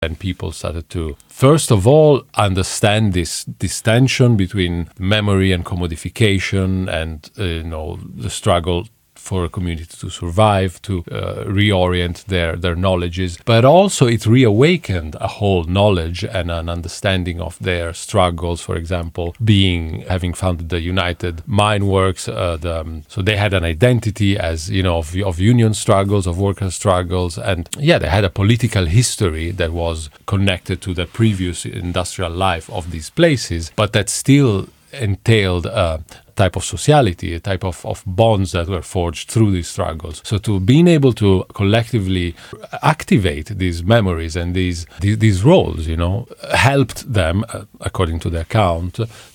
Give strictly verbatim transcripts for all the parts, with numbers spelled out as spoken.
And people started to, first of all, understand this, this tension between memory and commodification and, uh, you know, the struggle for a community to survive, to uh, reorient their, their knowledges. But also it reawakened a whole knowledge and an understanding of their struggles. For example, being, having founded the United Mine Works, uh, the, um, so they had an identity as, you know, of, of union struggles, of worker struggles. And yeah, they had a political history that was connected to the previous industrial life of these places, but that still entailed a type of sociality, a type of, of bonds that were forged through these struggles. So to being able to collectively activate these memories and these these, these roles, you know, helped them, uh, according to the account,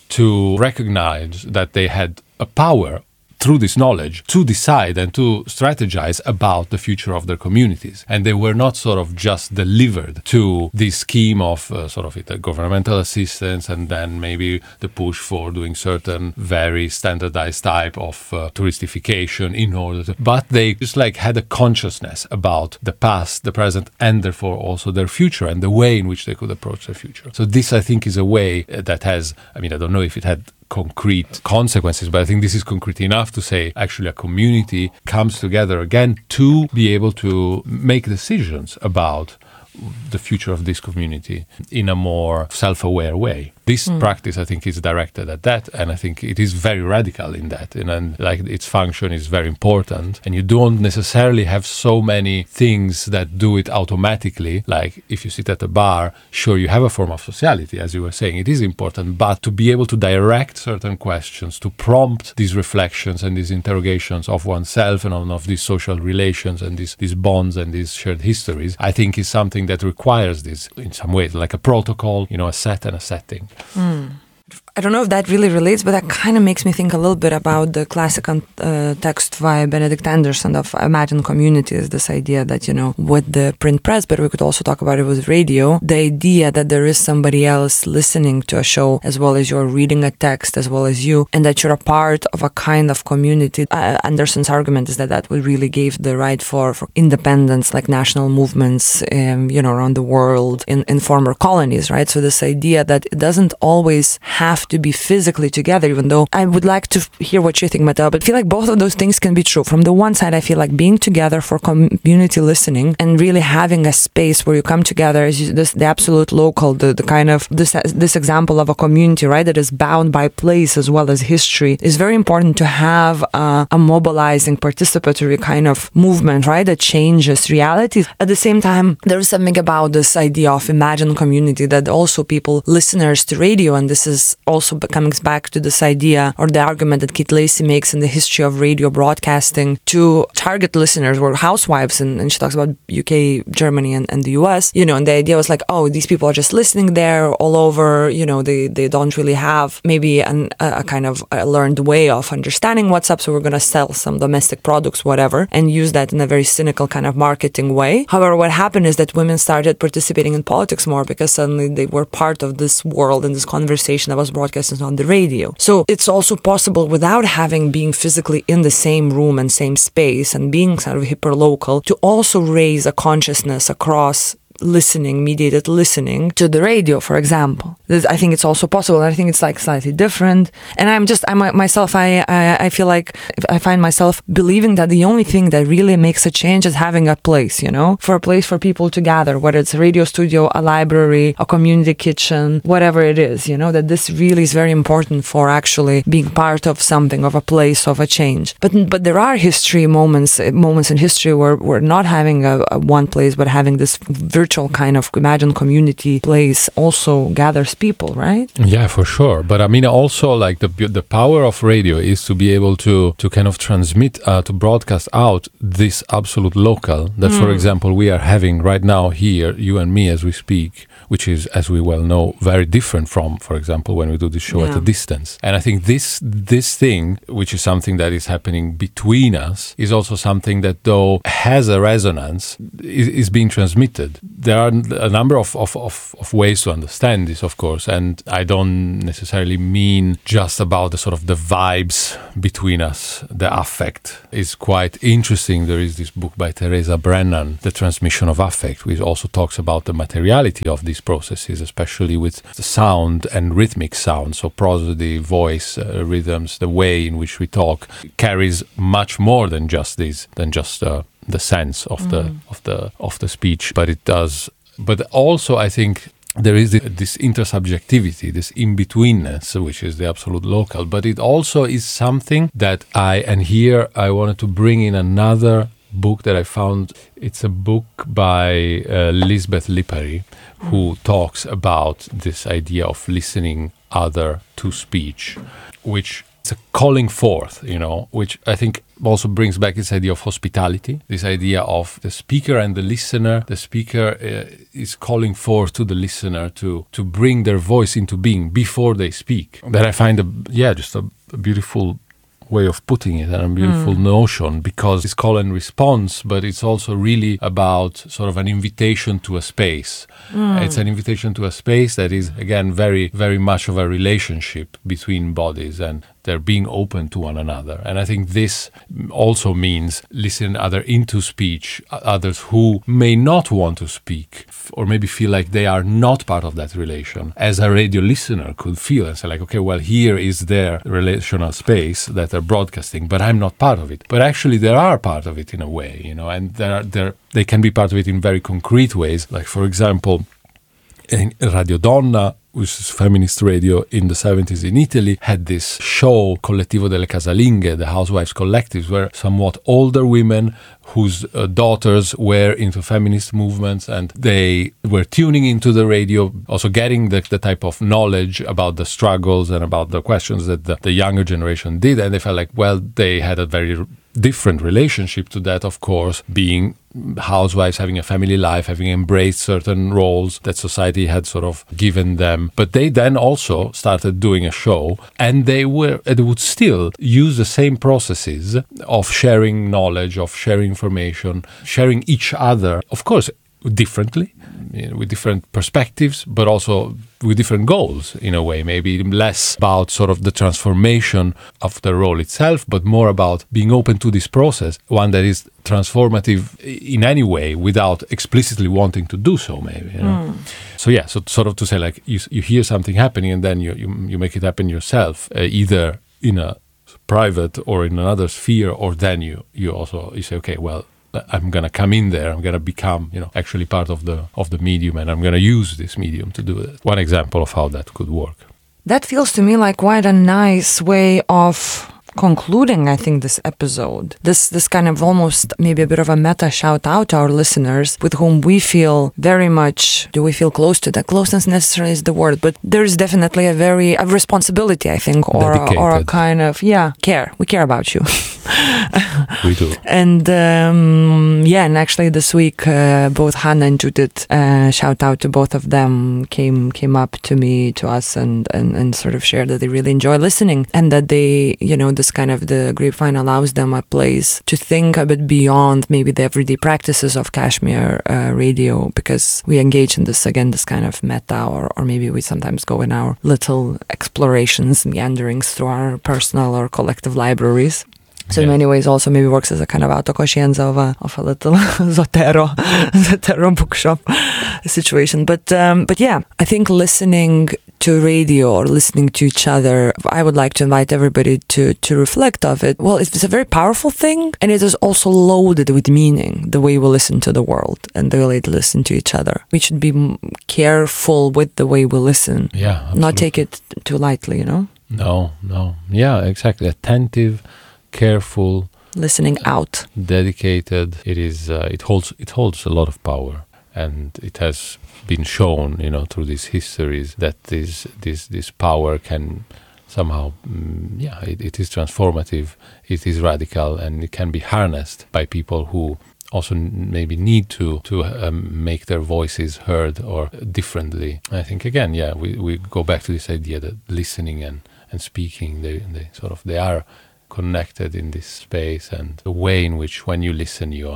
to recognize that they had a power through this knowledge to decide and to strategize about the future of their communities. And they were not sort of just delivered to this scheme of uh, sort of it, governmental assistance and then maybe the push for doing certain very standardized type of uh, touristification in order to, but they just like had a consciousness about the past, the present, and therefore also their future and the way in which they could approach their future. So this, I think, is a way that has, I mean, I don't know if it had concrete consequences, but I think this is concrete enough to say actually a community comes together again to be able to make decisions about the future of this community in a more self-aware way. This mm. practice, I think, is directed at that, and I think it is very radical in that, and, and like its function is very important. And you don't necessarily have so many things that do it automatically. Like if you sit at a bar, sure, you have a form of sociality, as you were saying, it is important, but to be able to direct certain questions, to prompt these reflections and these interrogations of oneself and on of these social relations and these these bonds and these shared histories, I think is something that requires this in some ways, like a protocol, you know, a set and a setting. Mm. I don't know if that really relates, but that kind of makes me think a little bit about the classic uh, text by Benedict Anderson of Imagine Communities, this idea that, you know, with the print press, but we could also talk about it with radio, the idea that there is somebody else listening to a show as well as you're reading a text as well as you, and that you're a part of a kind of community. Uh, Anderson's argument is that that would really give the right for, for independence, like national movements, um, you know, around the world in, in former colonies, right? So this idea that it doesn't always have to be physically together, even though I would like to hear what you think, Matteo, but I feel like both of those things can be true. From the one side, I feel like being together for community listening and really having a space where you come together as you, this, the absolute local, the, the kind of this this example of a community, right, that is bound by place as well as history, is very important to have uh, a mobilizing, participatory kind of movement, right, that changes realities. At the same time, there is something about this idea of imagined community that also people, listeners to radio, and this is also comes back to this idea or the argument that Kate Lacey makes in the history of radio broadcasting to target listeners or housewives, and, and she talks about U K, Germany, and, and the U S, you know, and the idea was like, oh, these people are just listening there all over, you know, they, they don't really have maybe an, a, a kind of a learned way of understanding what's up, so we're going to sell some domestic products, whatever, and use that in a very cynical kind of marketing way. However, what happened is that women started participating in politics more because suddenly they were part of this world and this conversation that was broadcasted on the radio. So it's also possible without having being physically in the same room and same space and being sort of hyper-local to also raise a consciousness across listening, mediated listening to the radio, for example. I think it's also possible. I think it's like slightly different. And I'm just, I'm myself, I, I, I feel like I find myself believing that the only thing that really makes a change is having a place, you know, for a place for people to gather, whether it's a radio studio, a library, a community kitchen, whatever it is, you know, that this really is very important for actually being part of something, of a place, of a change. But but there are history moments, moments in history where we're not having a, a one place, but having this virtual kind of imagined community place also gathers people, right? Yeah, for sure. But I mean, also like the the power of radio is to be able to to kind of transmit, uh, to broadcast out this absolute local that, mm. for example, we are having right now here, you and me as we speak, which is, as we well know, very different from, for example, when we do this show yeah. at a distance. And I think this this thing, which is something that is happening between us, is also something that, though has a resonance, is, is being transmitted there are a number of, of, of, of ways to understand this, of course, and I don't necessarily mean just about the sort of the vibes between us. The affect is quite interesting. There is this book by Teresa Brennan, The Transmission of Affect, which also talks about the materiality of these processes, especially with the sound and rhythmic sound. So prosody, voice, uh, rhythms, the way in which we talk carries much more than just this, than just uh, the sense of mm. the of the of the speech, but it does. But also, I think there is this intersubjectivity, this in-betweenness, which is the absolute local. But it also is something that I, and here I wanted to bring in another book that I found. It's a book by uh, Lisbeth Lipari, who talks about this idea of listening other to speech, which is a calling forth, you know, which I think also brings back this idea of hospitality, this idea of the speaker and the listener. The speaker uh, is calling forth to the listener to to bring their voice into being before they speak. That I find, a, yeah, just a, a beautiful way of putting it and a beautiful mm. notion, because it's call and response, but it's also really about sort of an invitation to a space. Mm. It's an invitation to a space that is, again, very, very much of a relationship between bodies, and they're being open to one another. And I think this also means listening other into speech, others who may not want to speak or maybe feel like they are not part of that relation, as a radio listener could feel and say like, okay, well, here is their relational space that they're broadcasting, but I'm not part of it. But actually they are part of it in a way, you know, and they're, they're, they can be part of it in very concrete ways. Like, for example, in Radio Donna, which is feminist radio in the seventies in Italy, had this show, Collettivo delle Casalinghe, the housewives collectives, where somewhat older women whose uh, daughters were into feminist movements, and they were tuning into the radio, also getting the, the type of knowledge about the struggles and about the questions that the, the younger generation did. And they felt like, well, they had a very different relationship to that, of course, being housewives, having a family life, having embraced certain roles that society had sort of given them. But they then also started doing a show, and they were they would still use the same processes of sharing knowledge, of sharing information, sharing each other, of course, differently, you know, with different perspectives, but also with different goals in a way, maybe less about sort of the transformation of the role itself, but more about being open to this process, one that is transformative in any way without explicitly wanting to do so, maybe, you know? Mm. So yeah, so sort of to say like you, you hear something happening and then you, you, you make it happen yourself, uh, either in a private or in another sphere, or then you, you also, you say, okay, well, I'm going to come in there, I'm going to become, you know, actually part of the of the medium, and I'm going to use this medium to do it. One example of how that could work. That feels to me like quite a nice way of concluding, I think, this episode. This this kind of almost maybe a bit of a meta shout out to our listeners with whom we feel very much, do we feel close to that? Closeness necessarily is the word, but there's definitely a very, a responsibility, I think, or a, or a kind of, yeah, care. We care about you. We do. And um, yeah, and actually this week, uh, both Hannah and Judith, uh, shout out to both of them, came came up to me, to us, and, and, and sort of shared that they really enjoy listening, and that they, you know, this kind of the Grapevine allows them a place to think a bit beyond maybe the everyday practices of Kashmir uh, radio, because we engage in this, again, this kind of meta, or, or maybe we sometimes go in our little explorations, meanderings through our personal or collective libraries. So yeah. In many ways also maybe works as a kind of autoconscienza of a, of a little Zotero, Zotero bookshop situation. But um, but yeah, I think listening to radio or listening to each other, I would like to invite everybody to, to reflect of it. Well, it's a very powerful thing, and it is also loaded with meaning, the way we listen to the world and the way we listen to each other. We should be careful with the way we listen. Yeah, absolutely. Not take it too lightly, you know? No, no. Yeah, exactly. Attentive, careful, listening out, dedicated. It is. Uh, it holds. It holds a lot of power, and it has been shown, you know, through these histories that this this this power can somehow, mm, yeah, it, it is transformative. It is radical, and it can be harnessed by people who also n- maybe need to to um, make their voices heard or differently. I think again, yeah, we we go back to this idea that listening and and speaking, they they sort of they are connected in this space, and the way in which when you listen you are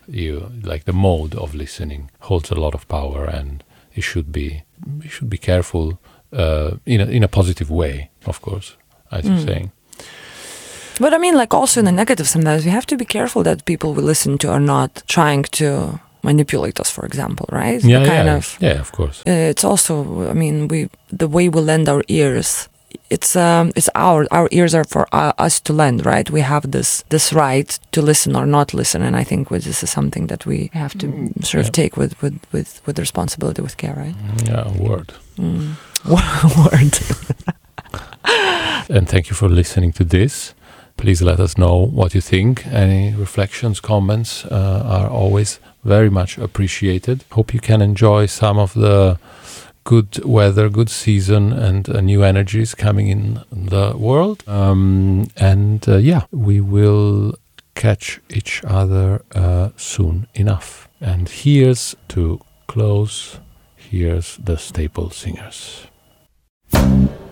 You like the mode of listening holds a lot of power, and it should be you should be careful uh, in a in a positive way, of course, as mm. you're saying. But I mean, like also in the negative, sometimes we have to be careful that people we listen to are not trying to manipulate us, for example, right? Yeah, the kind yeah, of, yeah, of course. Uh, it's also, I mean, we the way we lend our ears. It's um, it's our our ears are for uh, us to lend, right? We have this this right to listen or not listen, and I think this is something that we have to mm, sort yeah. of take with, with, with, with responsibility, with care, right? Yeah, word. Mm. Word. And thank you for listening to this. Please let us know what you think. Any reflections, comments uh, are always very much appreciated. Hope you can enjoy some of the good weather, good season, and uh, new energies coming in the world. Um, and uh, yeah, we will catch each other uh, soon enough. And here's to close, here's the Staple Singers.